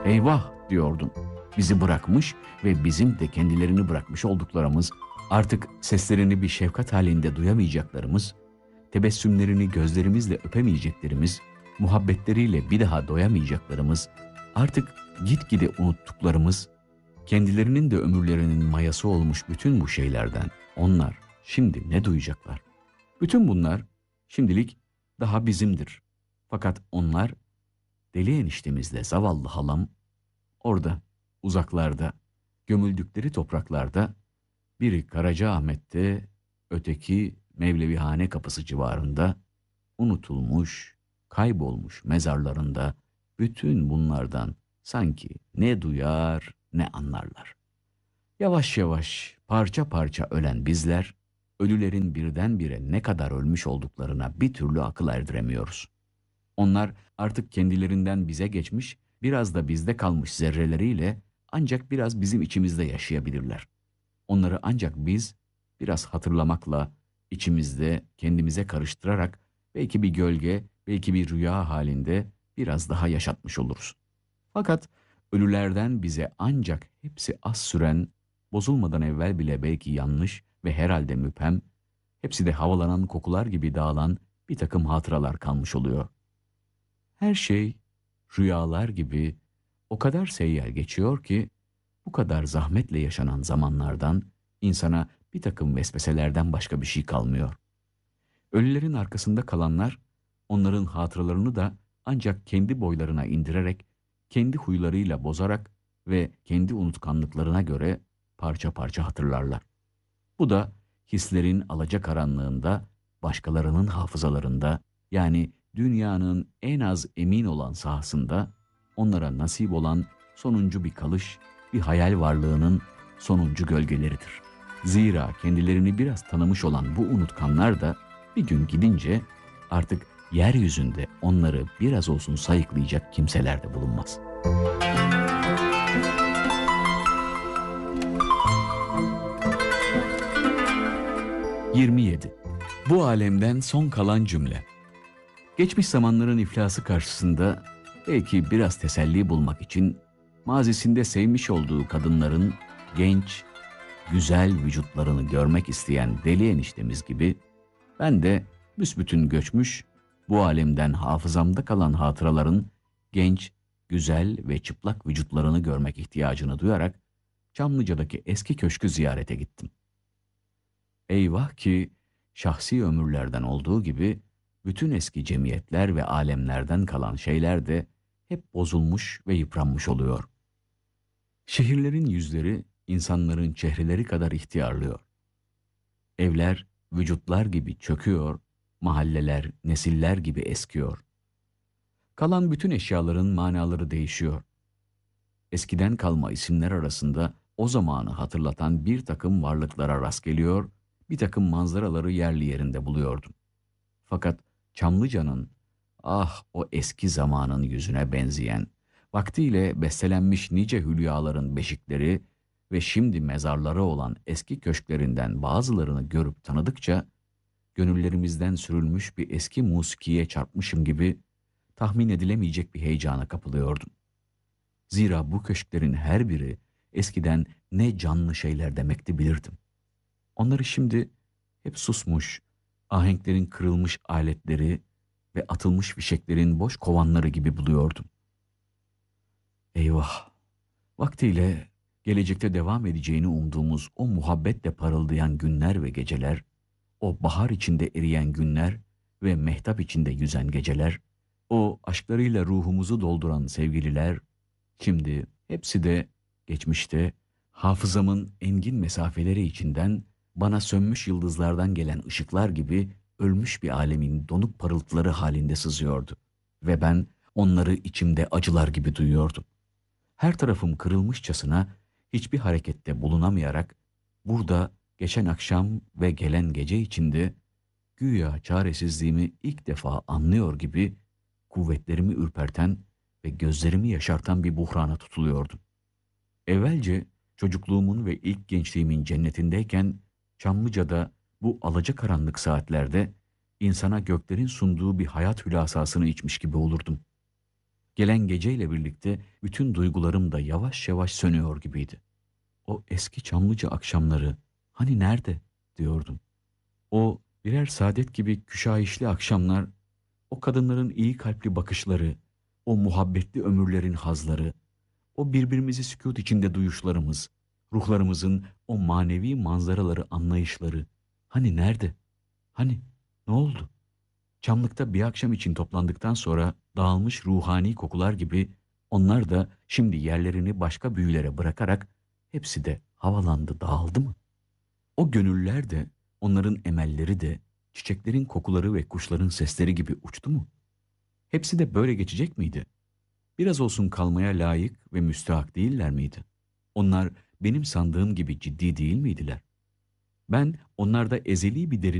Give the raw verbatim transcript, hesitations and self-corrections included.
Eyvah diyordum. Bizi bırakmış ve bizim de kendilerini bırakmış olduklarımız, artık seslerini bir şefkat halinde duyamayacaklarımız, tebessümlerini gözlerimizle öpemeyeceklerimiz, muhabbetleriyle bir daha doyamayacaklarımız, artık gitgide unuttuklarımız, kendilerinin de ömürlerinin mayası olmuş bütün bu şeylerden onlar şimdi ne duyacaklar? Bütün bunlar şimdilik daha bizimdir. Fakat onlar, deli eniştemizle zavallı halam, orada, uzaklarda, gömüldükleri topraklarda, biri Karacaahmet'te, öteki Mevlevihane kapısı civarında, unutulmuş, kaybolmuş mezarlarında, bütün bunlardan sanki ne duyar ne anlarlar. Yavaş yavaş, parça parça ölen bizler, ölülerin birdenbire ne kadar ölmüş olduklarına bir türlü akıl erdiremiyoruz. Onlar artık kendilerinden bize geçmiş, biraz da bizde kalmış zerreleriyle ancak biraz bizim içimizde yaşayabilirler. Onları ancak biz biraz hatırlamakla, içimizde kendimize karıştırarak belki bir gölge, belki bir rüya halinde biraz daha yaşatmış oluruz. Fakat ölülerden bize ancak hepsi az süren, bozulmadan evvel bile belki yanlış ve herhalde müphem, hepsi de havalanan kokular gibi dağılan bir takım hatıralar kalmış oluyor. Her şey rüyalar gibi o kadar seyyar geçiyor ki bu kadar zahmetle yaşanan zamanlardan insana bir takım vesveselerden başka bir şey kalmıyor. Ölülerin arkasında kalanlar onların hatıralarını da ancak kendi boylarına indirerek, kendi huylarıyla bozarak ve kendi unutkanlıklarına göre parça parça hatırlarlar. Bu da hislerin alacakaranlığında, başkalarının hafızalarında, yani dünyanın en az emin olan sahasında onlara nasip olan sonuncu bir kalış, bir hayal varlığının sonuncu gölgeleridir. Zira kendilerini biraz tanımış olan bu unutkanlar da bir gün gidince artık yeryüzünde onları biraz olsun sayıklayacak kimseler de bulunmaz. yirmi yedi. Bu alemden son kalan cümle. Geçmiş zamanların iflası karşısında belki biraz teselli bulmak için mazisinde sevmiş olduğu kadınların genç, güzel vücutlarını görmek isteyen deli eniştemiz gibi ben de büsbütün göçmüş, bu alemden hafızamda kalan hatıraların genç, güzel ve çıplak vücutlarını görmek ihtiyacını duyarak Çamlıca'daki eski köşkü ziyarete gittim. Eyvah ki şahsi ömürlerden olduğu gibi bütün eski cemiyetler ve alemlerden kalan şeyler de hep bozulmuş ve yıpranmış oluyor. Şehirlerin yüzleri insanların çehreleri kadar ihtiyarlıyor. Evler vücutlar gibi çöküyor, mahalleler nesiller gibi eskiyor. Kalan bütün eşyaların manaları değişiyor. Eskiden kalma isimler arasında o zamanı hatırlatan bir takım varlıklara rast geliyor, bir takım manzaraları yerli yerinde buluyordum. Fakat Çamlıca'nın, ah o eski zamanın yüzüne benzeyen, vaktiyle bestelenmiş nice hülyaların beşikleri ve şimdi mezarları olan eski köşklerinden bazılarını görüp tanıdıkça, gönüllerimizden sürülmüş bir eski musikiye çarpmışım gibi tahmin edilemeyecek bir heyecana kapılıyordum. Zira bu köşklerin her biri eskiden ne canlı şeyler demekti bilirdim. Onları şimdi hep susmuş, ahenklerin kırılmış aletleri ve atılmış fişeklerin boş kovanları gibi buluyordum. Eyvah! Vaktiyle gelecekte devam edeceğini umduğumuz o muhabbetle parıldayan günler ve geceler, o bahar içinde eriyen günler ve mehtap içinde yüzen geceler, o aşklarıyla ruhumuzu dolduran sevgililer, şimdi hepsi de geçmişte hafızamın engin mesafeleri içinden bana sönmüş yıldızlardan gelen ışıklar gibi ölmüş bir alemin donuk parıltıları halinde sızıyordu. Ve ben onları içimde acılar gibi duyuyordum. Her tarafım kırılmışçasına hiçbir harekette bulunamayarak burada geçen akşam ve gelen gece içinde güya çaresizliğimi ilk defa anlıyor gibi kuvvetlerimi ürperten ve gözlerimi yaşartan bir buhrana tutuluyordum. Evvelce çocukluğumun ve ilk gençliğimin cennetindeyken Çamlıca'da bu alacakaranlık saatlerde insana göklerin sunduğu bir hayat hülasasını içmiş gibi olurdum. Gelen geceyle birlikte bütün duygularım da yavaş yavaş sönüyor gibiydi. O eski Çamlıca akşamları hani nerede diyordum. O birer saadet gibi küşayişli akşamlar, o kadınların iyi kalpli bakışları, o muhabbetli ömürlerin hazları, o birbirimizi sükût içinde duyuşlarımız, ruhlarımızın o manevi manzaraları anlayışları, hani nerede? Hani ne oldu? Çamlıkta bir akşam için toplandıktan sonra dağılmış ruhani kokular gibi onlar da şimdi yerlerini başka büyülere bırakarak hepsi de havalandı, dağıldı mı? O gönüller de, onların emelleri de, çiçeklerin kokuları ve kuşların sesleri gibi uçtu mu? Hepsi de böyle geçecek miydi? Biraz olsun kalmaya layık ve müstahak değiller miydi? Onlar benim sandığım gibi ciddi değil miydiler? Ben onlarda ezeli bir derinlik